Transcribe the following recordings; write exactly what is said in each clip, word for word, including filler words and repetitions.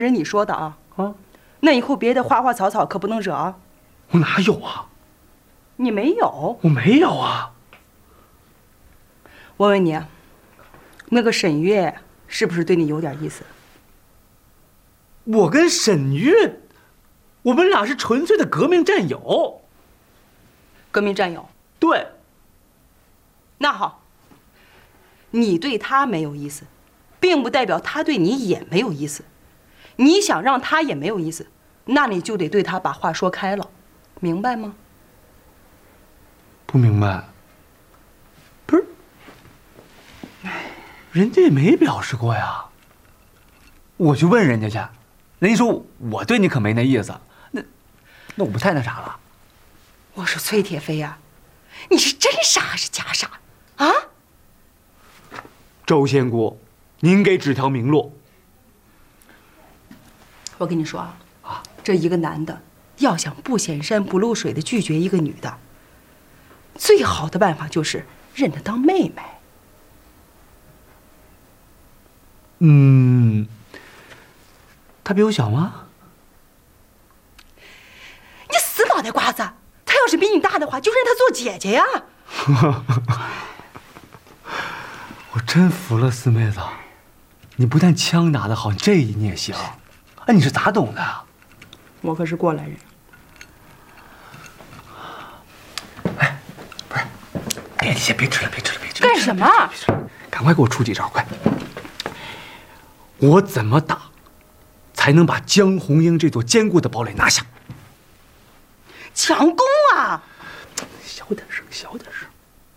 人你说的啊啊， 那以后别的花花草草可不能惹啊。 我哪有啊？ 你没有？ 我没有啊。 我问你，那个沈月是不是对你有点意思？ 我跟沈月，我们俩是纯粹的革命战友。 革命战友？ 对。 那好，你对他没有意思，并不代表他对你也没有意思。你想让他也没有意思，那你就得对他把话说开了，明白吗？ 不明白。不是，人家也没表示过呀。我去问人家去，人家说我对你可没那意思，那那我不太那啥了。 我说崔铁飞呀，你是真傻还是假傻啊？ 周仙姑，您给指条明路。 我跟你说啊，啊，这一个男的要想不显山不露水的拒绝一个女的，最好的办法就是认她当妹妹。 嗯，她比我小吗？ 你死脑袋瓜子！她要是比你大的话，就认她做姐姐呀。 我真服了四妹子，你不但枪打得好，这一你也行。哎，你是咋懂的啊？ 我可是过来人。 哎，不是，哎呀，你先别吃了，别吃了，别吃了。 干什么？ 别吃了，赶快给我出几招，快！我怎么打，才能把江红英这座坚固的堡垒拿下？ 强攻啊！ 小点声，小点声。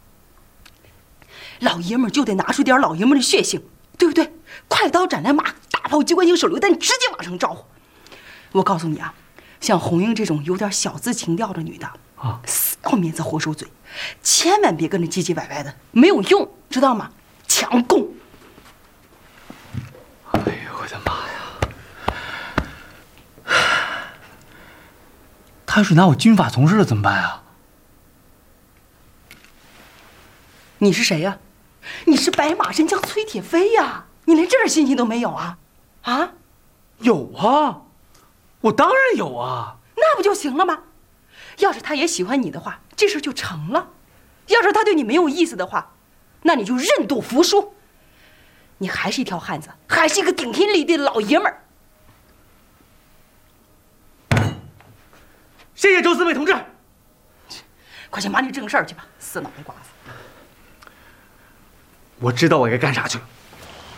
老爷们儿就得拿出点老爷们儿的血性，对不对？快刀斩乱麻，大炮机关枪手榴弹直接往上招呼。我告诉你啊，像红英这种有点小资情调的女的啊，死要面子活受罪，千万别跟着唧唧歪歪的，没有用，知道吗？强攻！ 哎呦我的妈呀！他要是拿我军法从事了怎么办啊？ 你是谁呀？你是白马神将崔铁飞呀！你连这点信心都没有啊？啊？ 有啊，我当然有啊。 那不就行了吗？要是他也喜欢你的话，这事就成了；要是他对你没有意思的话，那你就认赌服输。你还是一条汉子，还是一个顶天立地的老爷们儿。 谢谢周四妹同志。 快去忙你正事儿去吧，死脑袋瓜子！ 我知道我该干啥去了。